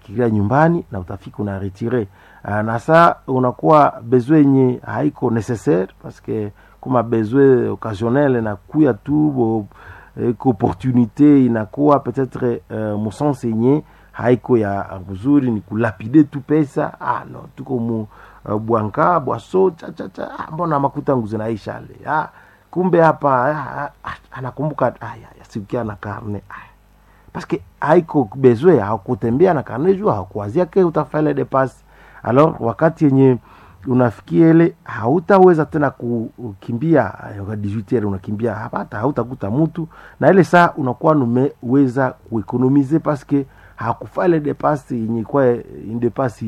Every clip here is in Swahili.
utafikiria nyumbani na utafika una retirer. Na ça unakuwa besoin haiko nécessaire parce que comme besoin occasionnel na kuya tu opportunité inakuwa peut-être musensenye haiko ya mzuri ni kulapide tu pesa. No tuko mu bwanka bwaso cha mbona makuta nguzo naisha le. Kumbe hapa anakumbuka yasikia na karne. Parce que haiko besoin hakutembea na karne juu hakuwazia ke utafanya dépasse. Alors wakati yenye unafikia ile hautaweza tena kukimbia 18h unakimbia hapata, hautakuta mtu na ile saa unakuwa umeweza kueconomiser parce que hakufanya dépasse yenye kwa une dépasse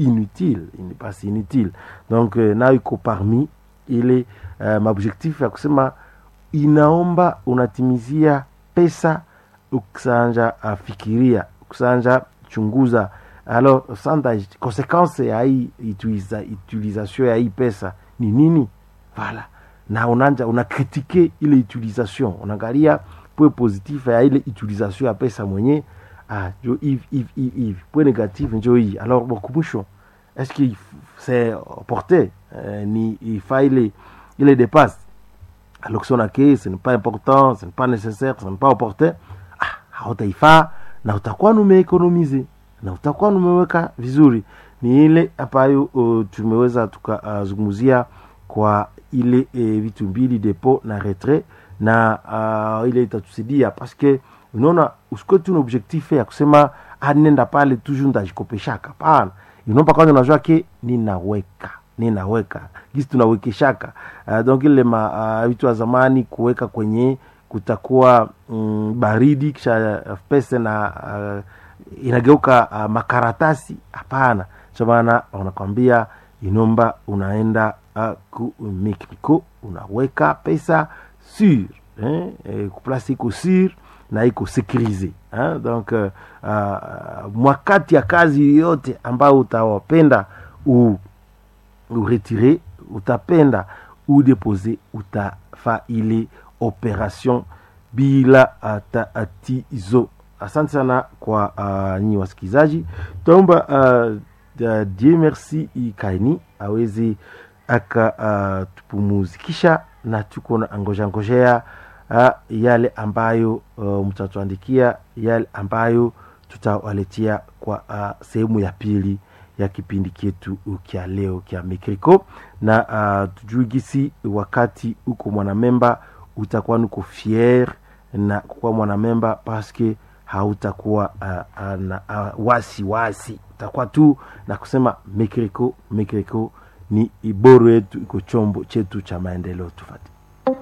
inutile. Donc na iko parmi ile objectif ya kusema inaomba unatimizia pesa ukisanja fikiria, ukisanja chunguza. Alors sanda conséquence ya hii utilisation ya hii pesa ni nini? Voilà. Na una critiquer ile utilisation, unaangalia point positif ya ile utilisation ya pesa mwenye jo if point négatif njo hii. Alors bokumusho est-ce que c'est porté ni il faille il dépasse alors que ce n'est pas important, ce n'est pas nécessaire, ce n'est pas opportun, hautaifa na utakuwa umeeconomize na utakuwa umeweka vizuri. Ni ile ambayo tumeweza tukazungumzia kwa ile vitu mbili depot na retrait na ile itatusaidia parce que unaona usikoti una objectif ya kusema nenda pale toujours ndajikopeshaka pana. Unaomba kwanza unajua ke ninaweka gisi tunawekeshaka. Donc ile vitu wa zamani kuweka kwenye kutakuwa baridi kisha pesa na inageuka makaratasi, hapana. Sababu wanakuambia inomba unaenda ku Mexico unaweka pesa sur kuplasi iko sur na iko sécurisé. Donc mwakati ya kazi yote ambao utawapenda retirer, utapenda déposer, utafa ile operation bila tatizo. Asante sana kwa nyi wasikizaji. Tuomba Dieu merci Kaini aweze tupumuzikisha na tuko na ngojea yale ambayo mtatuandikia, yale ambayo tutawaletea kwa sehemu ya pili ya kipindi chetu kia leo kia Mekriko. Na tujue gisi wakati uko mwanamemba utakuwa nuko fier na kwa mwanamemba parce que hautakuwa na wasi utakuwa tu na kusema Mekriko ni iboro yetu, iko chombo chetu cha maendeleo. Tufati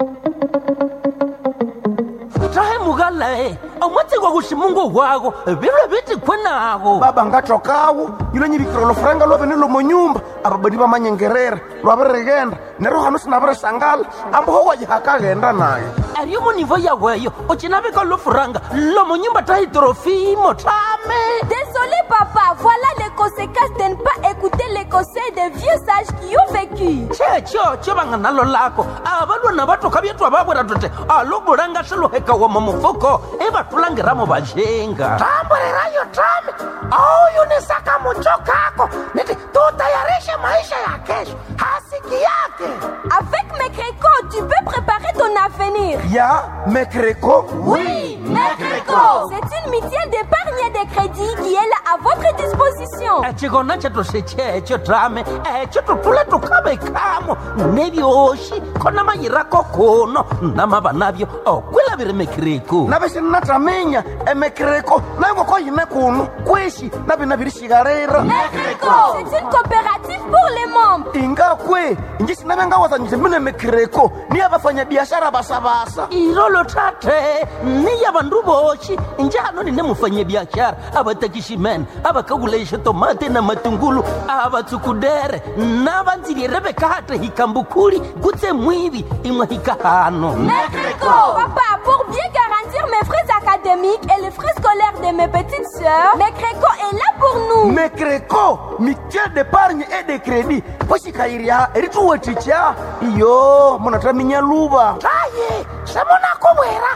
Trahe mugalae omwati kwa kushimungu wako bilwe biti kwenago baba ngatokawo yule nyibikiro lo franga lo benelo monyumba ababadi bamanyengerera lo aberegenda nero hano sinabere sangala ambo ho wajihakagenda naye ariyo mu nivo ya weyo ochinabika lo franga lo monyumba tahi trofimo tame. Désolé papa, voilà les conséquences de ne pas écouter les conseils des vieux sages qui ont vécu. Checho bangana lo lako abalwa na bato kabyetu ababwera tote alobulanga shelo heka wa mamufuko eba tulangira mu bajenga tamborerayo tame au unisaka muchokako niti tutayarishe maisha ya kesho hasiki yake. Avec Mekreko, tu peux préparer ton avenir. Ya Mekreko? Oui, Mekreko. C'est une mutuelle d'épargne et de crédit qui est là à votre disposition. Chigona chetu sechecho tame chetu tule tukabe kamo nebyoshi kona mayirako kono namaba nabyo okwila bire Mekreko nabese natamenya Mekreko nango ko yine kuno kweshi nabina birishigarera. Mekreko, c'est une coopérative pour les membres. Ingakwe ngisi nabenga wazanyise mine Mekreko ni abafanya biashara basabasa irolo tate ni yabandu boshi njano ni nemufanya biashara abatakishimen abakagulesha tomate na matungulu abatsukudere nabanziri rebeka hata hikambukuri gutse mwibi imwa hikahano. Mekreko papa, pour bien garantir mes frais académiques et les frais scolaires de mes petites sœurs, Mekreko est là pour nous. Mekreko mutuelle d'épargne et de crédit poshi kairia erituwe ticha iyo monataminya luba taye samona kobwera niti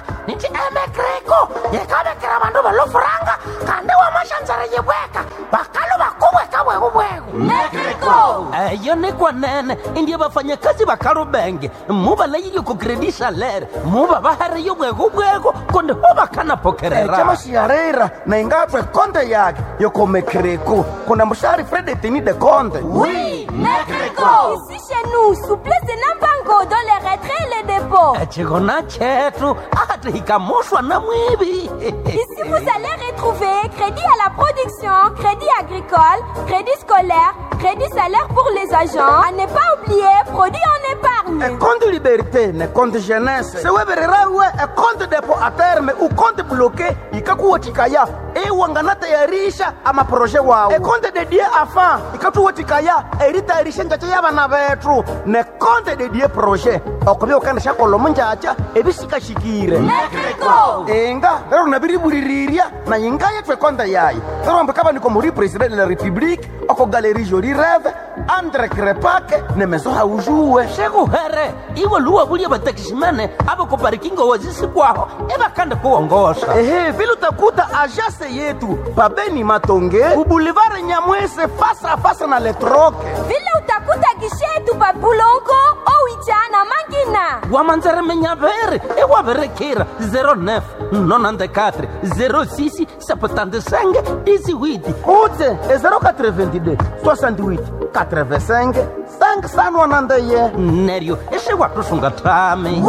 emekreko yekabekera bandu balofuranga kandi wamashanzara yebweka bakalo bakubweka bwekubweku Mekreko. eyo nikwanene indiye bafanyakazi bakalubenge mubalayiryo ku credit salaire mubabahereyo bwekubweko kundi hobakanapokerera chamashiarera na ingatwe konde yake yokomekreko kuna mshari Fred Teni de Conte. Oui, Mekreko. Ici chez nous, souplesse de Nambango dans les retraits et les dépôts. echigona chetu atihikamushwa na mwivi Ici, vous allez retrouver crédit à la production, crédit agricole, crédit scolaire, crédit salaire pour les agents. À ne pas oublier, produit en épargne. Compte liberté, ne compte jeunesse. Se weberera we compte dépôt à terme ou compte bloqué ikakuwa chikaya wanganata yarisha ama projet wao. Compte dédié afin ikatuwa chikaya eritayarisha njacha y'abana betu. Ne compte dédié projet okubyo kandi shakolo munjacha ebisikashikire. Mekreko. Enga lero nabiriburiria na inga yetwe konta yayi lero mbekaba niko muri president de la république oko galerie Jolie Rêve Andre Krepake ne meso haujue shekuhere iwe luwa bulya batakishimene abakoparikingo wazisi kwaho ebakanda kuongosa vile utakuta agence yetu pabeni Matonge boulevard Nyamwese face na Le Troc. Vile utakuta gishetu pa Bulongo, Owicha na Mangina. wamanzere menyaveri ewaverekira 09 94 06 75 18 Ute 082 68 85 591 neryo esewatusunga tami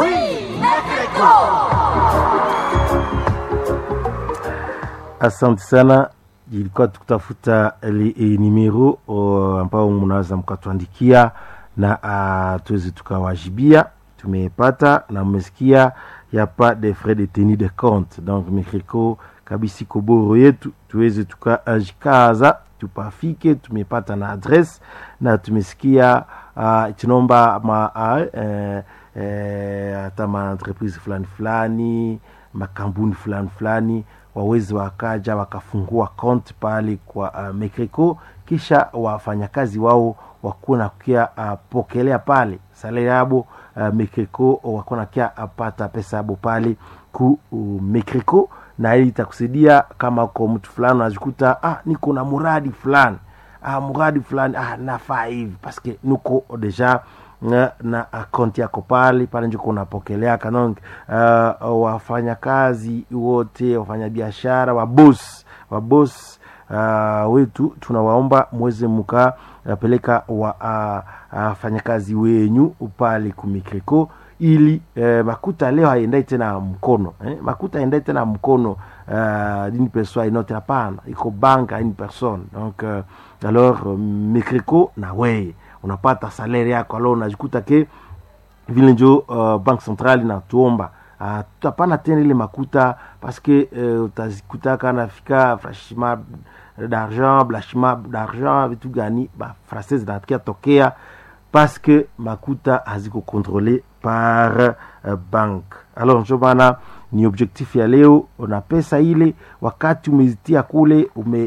Asante sana, ilikuwa tukutafuta numero ambao mnaweza mkatuandikia na tuweze tukawajibia. Tumepata na mmesikia yapa de frais de tenue de compte. Donc Mekreko kabisi koboro yetu tuweze tukajikaza tupafike. Tumepata na adresse na tumesikia chinomba hata ma entreprise fulani makampuni fulani wawezi wakaja wakafungua account pale kwa Mekreko, kisha wafanyakazi wao wakuna kia pokelea pale salari yabo Mekreko, wakuna kia apata pesa yabo pale ku Mekreko, na hili itakusaidia kama kwa mtu fulani unajikuta niko na muradi fulani nafaa hivi paske nuko deja na account yako pale njoko unapokelea kanong wafanya kazi wote, wafanya biashara, waboss wetu tunawaomba mweze muka peleka wafanya kazi wenyu pale ku Mekreko ili makuta leo haendai tena mkono makuta haendai tena mkono d'une personne inote hapana, iko banka une personne. Donc alors Mekreko na wewe unapata salary yako, alors unajikuta ke vile njo bank centrale na tuomba tutapana tena ile makuta parce que utazikuta kana fika franchement d'argent, blanchiment d'argent, vitu gani ba française na tokea parce que makuta haziko contrôlé par banque. Alors njo bana ni objectif ya leo, una pesa ile wakati umezitia kule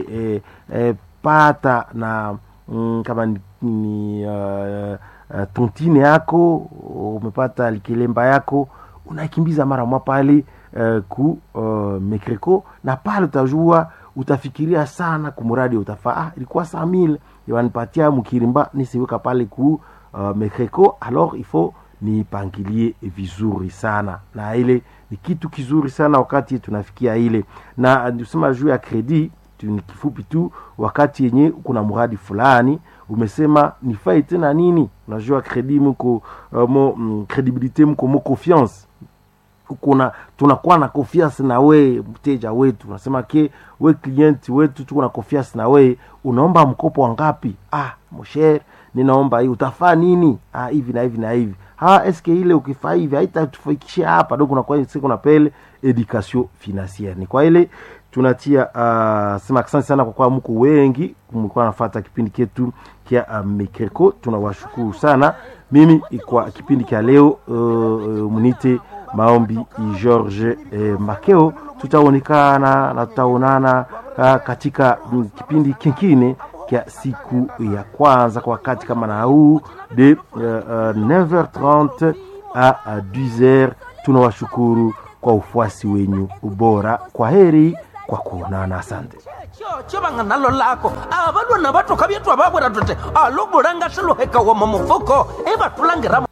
pata na kama ni tontine yako umepata likilemba yako unaikimbiza mara mwa pale ku Mekreko, na pale utajua utafikiria sana kumuradi utafaa ilikuwa 100,000 yanipatia mkirimba nisiweka pale ku Mekreko, alors il faut ni pangilie vizuri sana, na ile ni kitu kizuri sana wakati tunafikia ile. Na ndusema juu ya credit ni kifupi tu, wakati yenye kuna muradi fulani umesema nifai tena nini, unajua credit mko credibility mko confiance, tunakuwa na confiance na we mteja wetu, unasema ke we client wetu tuko na confiance na we, unaomba mkopo wangapi? Mosher ninaomba hii, utafaa nini? Hivi na hivi na hivi. Eske ile ukifaa hivi haitatufikishia hapa? Donc unakuwa siku na pele education financière. Ni kwa ile tunatia sema asante sana kwa mko wengi mlikuwa nafuata kipindi chetu kia Mekreko. Tunawashukuru sana. Mimi kwa kipindi kia leo munite Maombi George Makeo. Tutaonekana na tutaonana katika kipindi kingine kia siku ya kwanza kwa wakati kama na huu de 9h30 à 10h. Tunawashukuru kwa ufuasi wenyu ubora. Kwa heri, kwa kuonana, asante. Cho banga nalo lako abalwa na batoka byetu ababwera tote alubulanga shiluheka wa mamufuko eba tulangira